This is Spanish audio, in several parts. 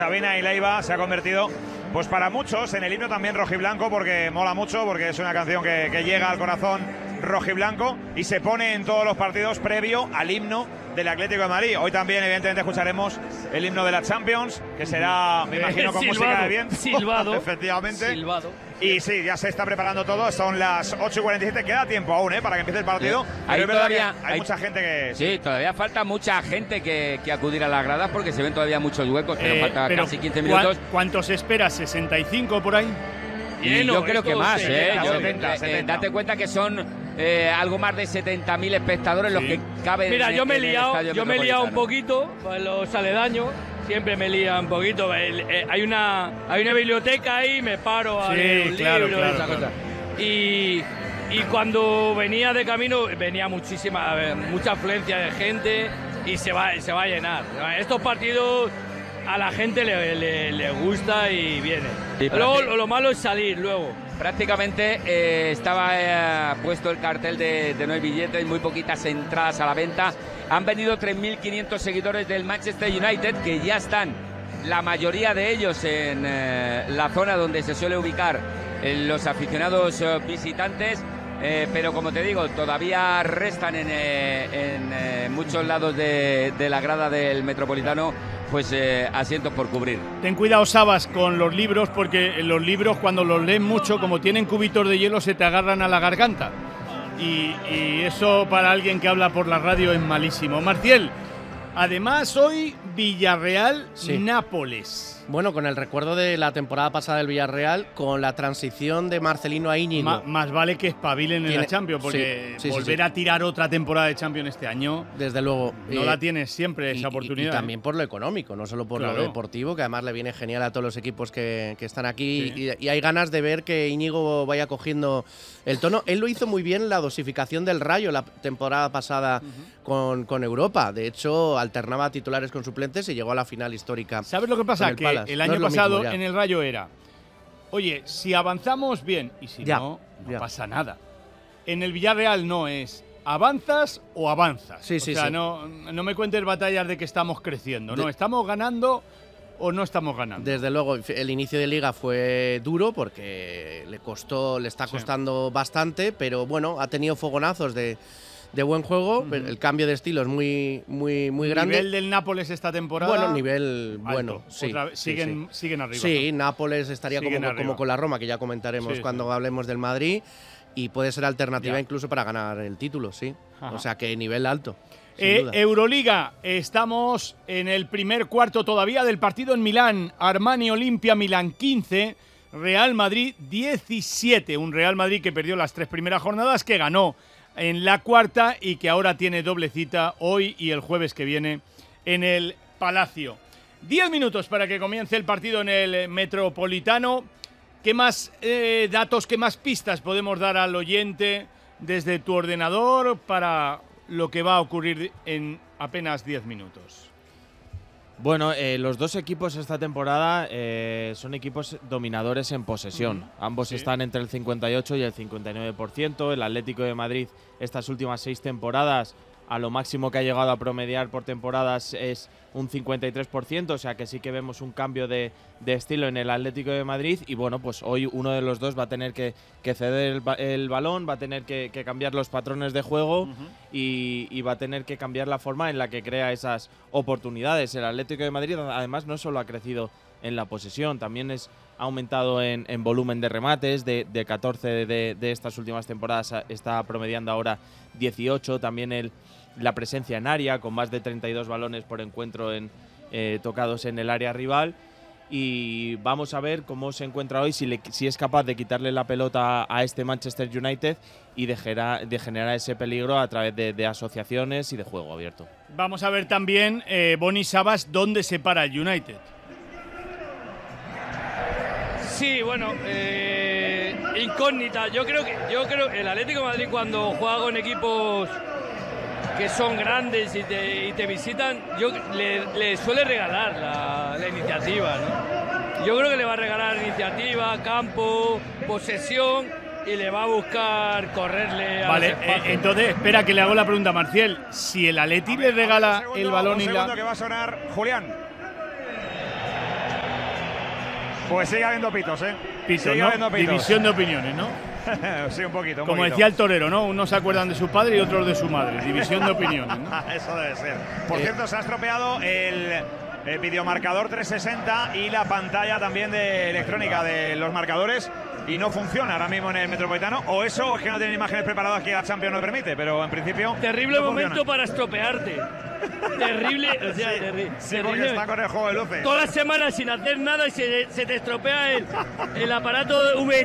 Sabina y Leiva se ha convertido, pues para muchos, en el himno también rojiblanco, porque mola mucho, porque es una canción que llega al corazón rojiblanco y se pone en todos los partidos previo al himno del Atlético de Madrid. Hoy también, evidentemente, escucharemos el himno de la Champions, que será, me imagino, con música de viento. Silbado. Efectivamente. Silbado. Y sí, ya se está preparando todo. Son las 8:47. Queda tiempo aún, para que empiece el partido. Pero todavía hay mucha gente que... Sí, todavía falta mucha gente que acudir a las gradas porque se ven todavía muchos huecos, pero falta casi 15 minutos. ¿Cuántos esperas? ¿65 por ahí? Y yo creo que más, 70. Date cuenta que son algo más de 70.000 espectadores los que caben. Mira, yo me he liado un poquito, los aledaños. Siempre me lía un poquito. Hay una biblioteca ahí, me paro a leer un libro, esa cosa. Y cuando venía de camino, venía mucha afluencia de gente y se va a llenar. Estos partidos a la gente le gusta y viene. Sí, luego lo malo es salir luego. Prácticamente estaba puesto el cartel de no hay billetes, muy poquitas entradas a la venta. Han venido 3.500 seguidores del Manchester United, que ya están, la mayoría de ellos, en la zona donde se suele ubicar los aficionados visitantes. Pero como te digo, todavía restan en muchos lados de la grada del Metropolitano pues asientos por cubrir. Ten cuidado, Sabas, con los libros, porque los libros, cuando los lees mucho, como tienen cubitos de hielo, se te agarran a la garganta. Y eso para alguien que habla por la radio es malísimo. Marcial, además hoy Villarreal-Nápoles. Bueno, con el recuerdo de la temporada pasada del Villarreal, con la transición de Marcelino a Íñigo. Más vale que espabilen en la Champions, porque volver a tirar otra temporada de Champions este año, desde luego, no la tienes siempre esa oportunidad. Y también por lo económico, no solo por lo deportivo, que además le viene genial a todos los equipos que están aquí. Sí. Y hay ganas de ver que Íñigo vaya cogiendo el tono. Él lo hizo muy bien la dosificación del Rayo la temporada pasada con Europa. De hecho, alternaba titulares con suplentes y llegó a la final histórica. ¿Sabes lo que pasa? Que el año pasado en el Rayo era, oye, si avanzamos bien, y si no pasa nada. En el Villarreal no es avanzas o avanzas. No me cuentes batallas de que estamos creciendo. No, estamos ganando o no estamos ganando. Desde luego, el inicio de liga fue duro porque le está costando bastante, pero bueno, ha tenido fogonazos de buen juego. El cambio de estilo es muy grande. ¿Nivel del Nápoles esta temporada? Bueno, nivel alto. Bueno, sí. Siguen arriba. Sí, Nápoles estaría como con la Roma, que ya comentaremos cuando hablemos del Madrid, y puede ser alternativa incluso para ganar el título, sí. Ajá. O sea que nivel alto. Euroliga, estamos en el primer cuarto todavía del partido en Milán. Armani Olimpia, Milán 15, Real Madrid 17. Un Real Madrid que perdió las 3 primeras jornadas, que ganó en la cuarta y que ahora tiene doble cita hoy y el jueves que viene en el Palacio. 10 minutos para que comience el partido en el Metropolitano. ¿Qué más datos, qué más pistas podemos dar al oyente desde tu ordenador para lo que va a ocurrir en apenas 10 minutos? Bueno, los dos equipos esta temporada son equipos dominadores en posesión. Ambos están entre el 58 y el 59%. El Atlético de Madrid, estas últimas 6 temporadas, a lo máximo que ha llegado a promediar por temporadas es un 53%, o sea que sí que vemos un cambio de estilo en el Atlético de Madrid. Y bueno, pues hoy uno de los dos va a tener que ceder el balón, va a tener que cambiar los patrones de juego y va a tener que cambiar la forma en la que crea esas oportunidades. El Atlético de Madrid además no solo ha crecido en la posesión, también ha aumentado en volumen de remates, de 14 de estas últimas temporadas está promediando ahora 18, también la presencia en área, con más de 32 balones por encuentro tocados en el área rival. Y vamos a ver cómo se encuentra hoy, si es capaz de quitarle la pelota a este Manchester United y de generar ese peligro a través de asociaciones y de juego abierto. Vamos a ver también, Boni Sabas, dónde se para el United. Sí, bueno, incógnita. Yo creo que el Atlético de Madrid, cuando juega con equipos que son grandes y te visitan, le suele regalar la iniciativa, ¿no? Yo creo que le va a regalar iniciativa, campo, posesión, y le va a buscar correrle a Vale, entonces, espera que le hago la pregunta a Marcial. Si el Atleti le regala el balón un segundo que va a sonar Julián. Pues sigue habiendo pitos, ¿eh? Pitos, sigue ¿no? habiendo pitos. División de opiniones, ¿no? Sí, un poquito. Como decía el torero, ¿no? Unos se acuerdan de su padre y otros de su madre. División de opiniones, ¿no? Eso debe ser. Por cierto, se ha estropeado el videomarcador 360 y la pantalla también de electrónica de los marcadores y no funciona ahora mismo en el Metropolitano. O eso es que no tienen imágenes preparadas que la Champions no permite, pero en principio. Terrible no momento funciona. para estropearte. Terrible, o sea, Sí, porque está con el juego de luces. Todas las semanas sin hacer nada y se te estropea el aparato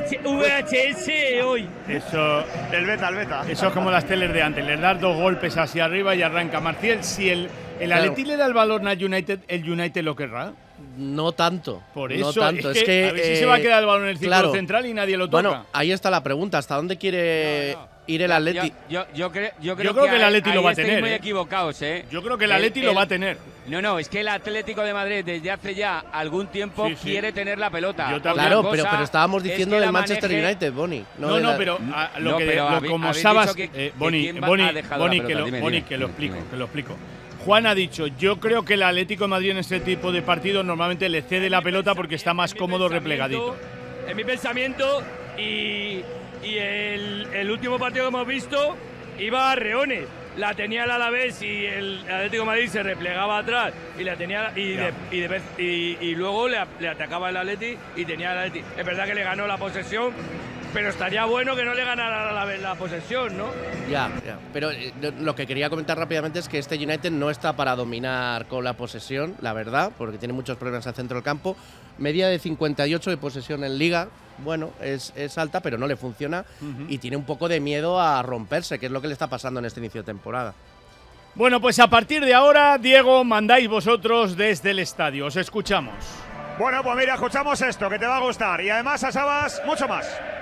VHS hoy. Eso, El beta. eso es como las teles de antes. Les das 2 golpes hacia arriba y arranca. Marcial, si el Atleti le da el balón al United, ¿el United lo querrá? No tanto. Por eso, no tanto. es que a ver si se va a quedar el balón en el círculo central y nadie lo toca. Bueno, ahí está la pregunta. ¿Hasta dónde quiere ir el Atleti? Yo creo que el Atleti lo va a estáis tener. muy equivocados, ¿eh? Yo creo que el Atleti lo va a tener. No, es que el Atlético de Madrid desde hace ya algún tiempo quiere tener la pelota. Claro, pero estábamos diciendo del Manchester United, Boni. Pero como sabes, Boni, que lo explico. Juan ha dicho, yo creo que el Atlético de Madrid en este tipo de partidos normalmente le cede la pelota porque está más cómodo replegadito. En mi pensamiento, y el último partido que hemos visto iba a reones. La tenía el Alavés y el Atlético de Madrid se replegaba atrás y la tenía y luego le atacaba el Atleti y tenía el Atleti. Es verdad que le ganó la posesión, pero estaría bueno que no le ganara la posesión, ¿no? Ya. Pero lo que quería comentar rápidamente es que este United no está para dominar con la posesión, la verdad, porque tiene muchos problemas al centro del campo. Media de 58 de posesión en Liga. Bueno, es alta, pero no le funciona y tiene un poco de miedo a romperse, que es lo que le está pasando en este inicio de temporada. Bueno, pues a partir de ahora, Diego, mandáis vosotros desde el estadio. Os escuchamos. Bueno, pues mira, escuchamos esto, que te va a gustar. Y además, a Sabas, mucho más.